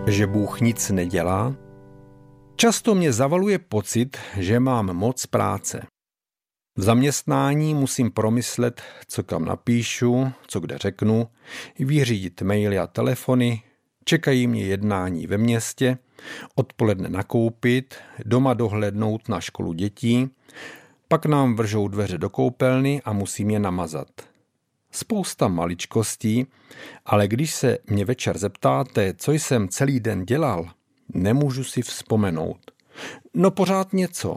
že Bůh nic nedělá? Často mě zavaluje pocit, že mám moc práce. V zaměstnání musím promyslet, co kam napíšu, co kde řeknu, vyřídit maily a telefony, čekají mě jednání ve městě, odpoledne nakoupit, doma dohlédnout na školu dětí, pak nám vržou dveře do koupelny a musím je namazat. Spousta maličkostí, ale když se mě večer zeptáte, co jsem celý den dělal, nemůžu si vzpomenout. No pořád něco.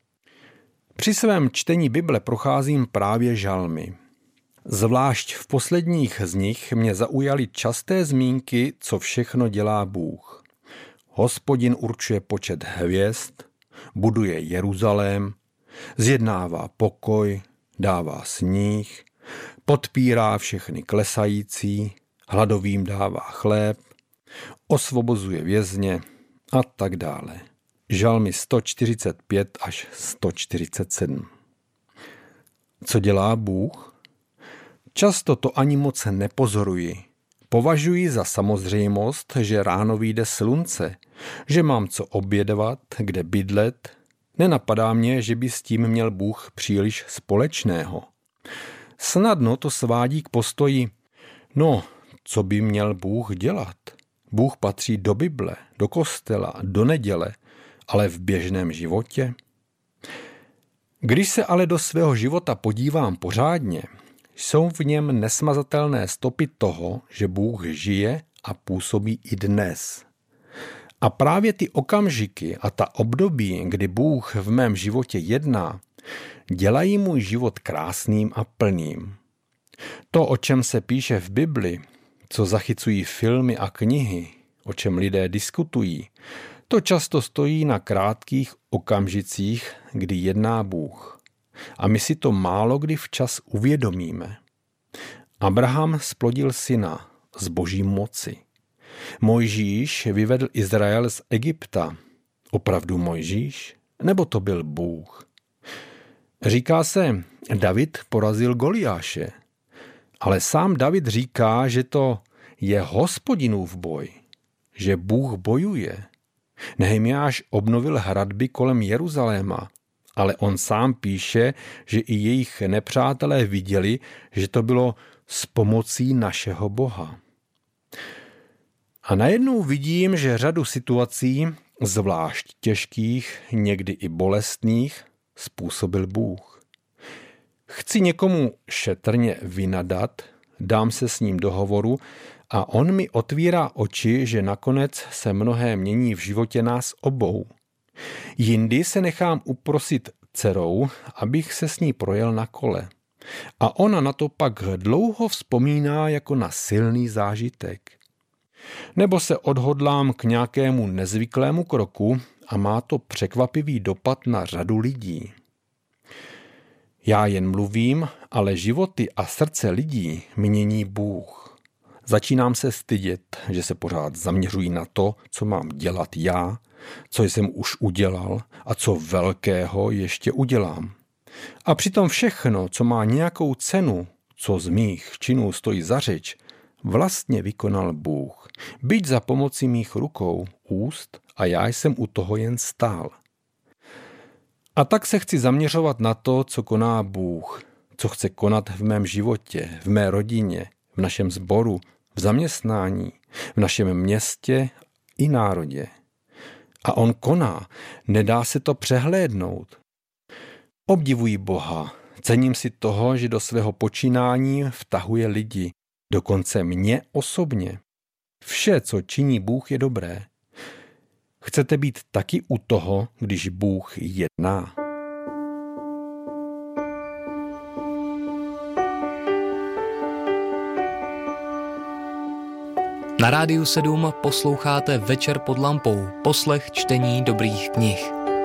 Při svém čtení Bible procházím právě žalmy. Zvlášť v posledních z nich mě zaujaly časté zmínky, co všechno dělá Bůh. Hospodin určuje počet hvězd, buduje Jeruzalém, zjednává pokoj, dává sníh, podpírá všechny klesající, hladovým dává chléb, osvobozuje vězně a tak dále. Žalmy 145 až 147. Co dělá Bůh? Často to ani moc nepozoruji. Považuji za samozřejmost, že ráno vyjde slunce, že mám co obědvat, kde bydlet. Nenapadá mě, že by s tím měl Bůh příliš společného. Snadno to svádí k postoji, no, co by měl Bůh dělat? Bůh patří do Bible, do kostela, do neděle, ale v běžném životě? Když se ale do svého života podívám pořádně, jsou v něm nesmazatelné stopy toho, že Bůh žije a působí i dnes. A právě ty okamžiky a ta období, kdy Bůh v mém životě jedná, dělají můj život krásným a plným. To, o čem se píše v Bibli, co zachycují filmy a knihy, o čem lidé diskutují, to často stojí na krátkých okamžicích, kdy jedná Bůh. A my si to málo kdy včas uvědomíme. Abraham splodil syna z boží moci. Mojžíš vyvedl Izrael z Egypta. Opravdu Mojžíš? Nebo to byl Bůh? Říká se, David porazil Goliáše, ale sám David říká, že to je Hospodinův boj, že Bůh bojuje. Nehemiáš obnovil hradby kolem Jeruzaléma, ale on sám píše, že i jejich nepřátelé viděli, že to bylo s pomocí našeho Boha. A najednou vidím, že řadu situací, zvlášť těžkých, někdy i bolestných, způsobil Bůh. Chci někomu šetrně vynadat, dám se s ním do hovoru a on mi otvírá oči, že nakonec se mnohé mění v životě nás obou. Jindy se nechám uprosit dcerou, abych se s ní projel na kole. A ona na to pak dlouho vzpomíná jako na silný zážitek. Nebo se odhodlám k nějakému nezvyklému kroku a má to překvapivý dopad na řadu lidí. Já jen mluvím, ale životy a srdce lidí mění Bůh. Začínám se stydět, že se pořád zaměřují na to, co mám dělat já, co jsem už udělal a co velkého ještě udělám. A přitom všechno, co má nějakou cenu, co z mých činů stojí za řeč, vlastně vykonal Bůh, byť za pomocí mých rukou, úst a já jsem u toho jen stál. A tak se chci zaměřovat na to, co koná Bůh, co chce konat v mém životě, v mé rodině, v našem sboru, v zaměstnání, v našem městě i národě. A on koná, nedá se to přehlédnout. Obdivuji Boha, cením si toho, že do svého počínání vtahuje lidi, dokonce mě osobně. Vše, co činí Bůh, je dobré. Chcete být taky u toho, když Bůh jedná? Na Rádiu 7 posloucháte Večer pod lampou, poslech čtení dobrých knih.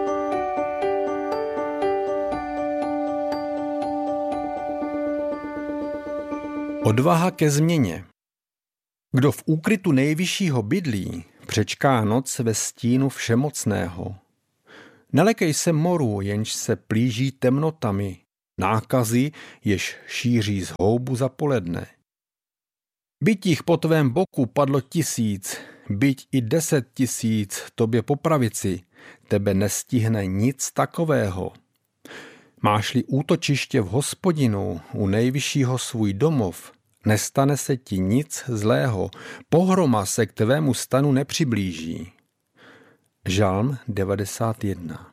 Odvaha ke změně. Kdo v úkrytu nejvyššího bydlí, přečká noc ve stínu všemocného. Nelekej se moru, jenž se plíží temnotami, nákazy, jež šíří z houbu za poledne. Byť jich po tvém boku padlo 1000, byť i 10 000 tobě po pravici, tebe nestihne nic takového. Máš-li útočiště v Hospodinu, u nejvyššího svůj domov, nestane se ti nic zlého, pohroma se k tvému stanu nepřiblíží. Žalm 91.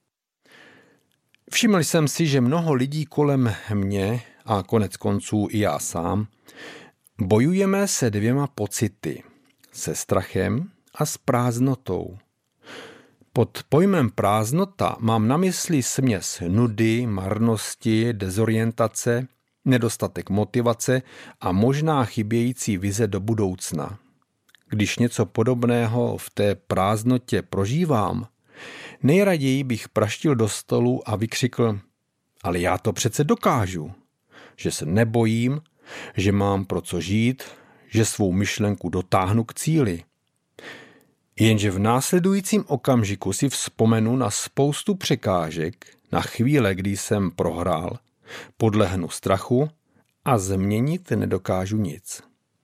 Všiml jsem si, že mnoho lidí kolem mě, a konec konců i já sám, bojujeme se 2 pocity. Se strachem a s prázdnotou. Pod pojmem prázdnota mám na mysli směs nudy, marnosti, dezorientace, nedostatek motivace a možná chybějící vize do budoucna. Když něco podobného v té prázdnotě prožívám, nejraději bych praštil do stolu a vykřikl: ale já to přece dokážu, že se nebojím, že mám pro co žít, že svou myšlenku dotáhnu k cíli. Jenže v následujícím okamžiku si vzpomenu na spoustu překážek, na chvíle, kdy jsem prohrál, podlehnu strachu a změnit nedokážu nic.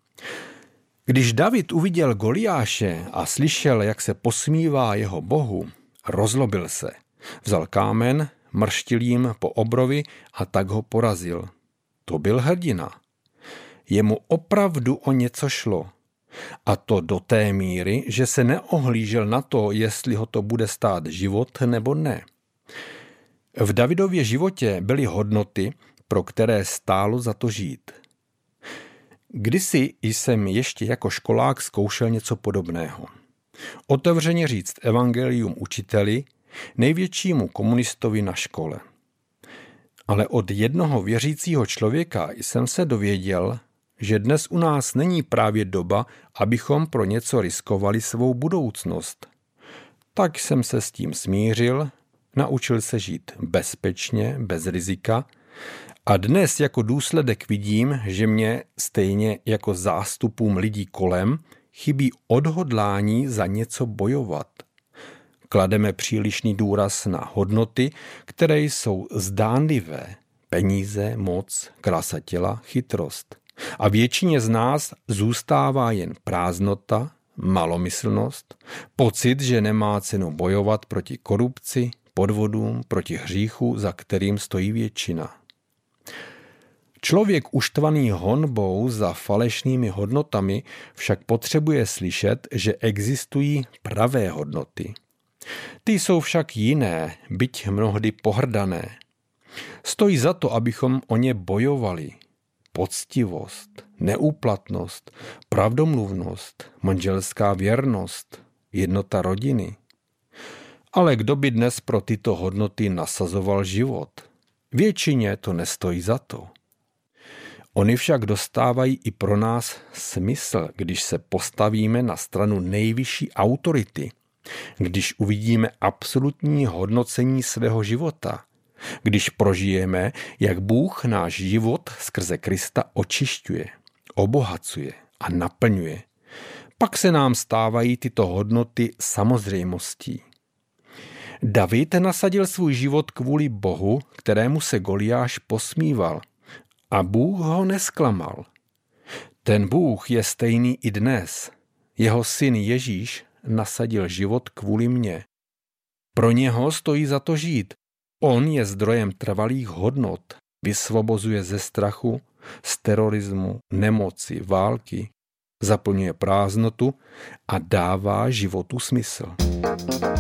Když David uviděl Goliáše a slyšel, jak se posmívá jeho bohu, rozlobil se. Vzal kámen, mrštil jim po obrovi a tak ho porazil. To byl hrdina. Jemu opravdu o něco šlo. A to do té míry, že se neohlížel na to, jestli ho to bude stát život nebo ne. V Davidově životě byly hodnoty, pro které stálo za to žít. Kdysi jsem ještě jako školák zkoušel něco podobného. Otevřeně říct evangelium učiteli, největšímu komunistovi na škole. Ale od jednoho věřícího člověka jsem se dověděl, že dnes u nás není právě doba, abychom pro něco riskovali svou budoucnost. Tak jsem se s tím smířil, naučil se žít bezpečně, bez rizika a dnes jako důsledek vidím, že mě stejně jako zástupům lidí kolem chybí odhodlání za něco bojovat. Klademe přílišný důraz na hodnoty, které jsou zdánlivé: peníze, moc, krása těla, chytrost. A většině z nás zůstává jen prázdnota, malomyslnost, pocit, že nemá cenu bojovat proti korupci, podvodům, proti hříchu, za kterým stojí většina. Člověk uštvaný honbou za falešnými hodnotami však potřebuje slyšet, že existují pravé hodnoty. Ty jsou však jiné, byť mnohdy pohrdané. Stojí za to, abychom o ně bojovali. Poctivost, neúplatnost, pravdomluvnost, manželská věrnost, jednota rodiny. Ale kdo by dnes pro tyto hodnoty nasazoval život? Většině to nestojí za to. Oni však dostávají i pro nás smysl, když se postavíme na stranu nejvyšší autority, když uvidíme absolutní hodnocení svého života, když prožijeme, jak Bůh náš život skrze Krista očišťuje, obohacuje a naplňuje. Pak se nám stávají tyto hodnoty samozřejmostí. David nasadil svůj život kvůli Bohu, kterému se Goliáš posmíval, a Bůh ho nesklamal. Ten Bůh je stejný i dnes. Jeho syn Ježíš nasadil život kvůli mně. Pro něho stojí za to žít. On je zdrojem trvalých hodnot, vysvobozuje ze strachu, z terorismu, nemoci, války, zaplňuje prázdnotu a dává životu smysl.